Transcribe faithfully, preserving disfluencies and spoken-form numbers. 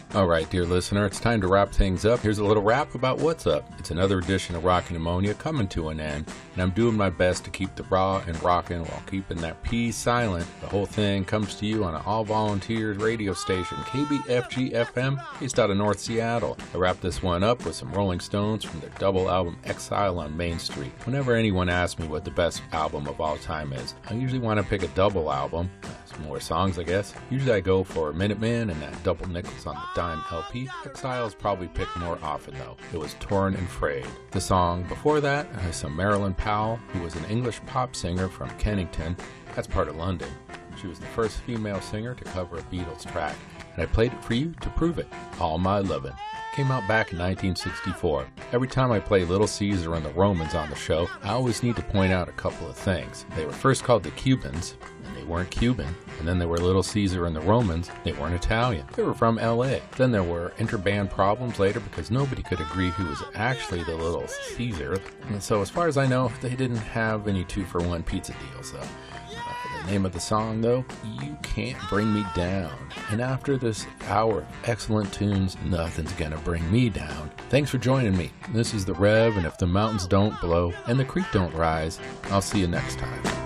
Alright, dear listener, it's time to wrap things up. Here's a little rap about what's up. It's another edition of Rockin' Ammonia coming to an end, and I'm doing my best to keep the raw and rockin' while keeping that P silent. The whole thing comes to you on an all-volunteers radio station, K B F G F M, based out of North Seattle. I wrap this one up with some Rolling Stones from their double album Exile on Main Street. Whenever anyone asks me what the best album of all time is, I usually want to pick a double album. Some more songs, I guess. Usually I go for Minutemen and that double nickels on the dime L P. Exile's probably picked more often though. It was Torn and Frayed. The song before that is some Marilyn Powell, who was an English pop singer from Kennington. That's part of London. She was the first female singer to cover a Beatles track, and I played it for you to prove it. All My Lovin'. Came out back in nineteen sixty-four. Every time I play Little Caesar and the Romans on the show, I always need to point out a couple of things. They were first called the Cubans, and they weren't Cuban. And then there were Little Caesar and the Romans, they weren't Italian. They were from L A. Then there were interband problems later because nobody could agree who was actually the Little Caesar. And so as far as I know, they didn't have any two-for-one pizza deals though. The name of the song, though, You Can't Bring Me Down. And after this hour of excellent tunes, nothing's gonna bring me down. Thanks for joining me. This is The Rev, and if the mountains don't blow and the creek don't rise, I'll see you next time.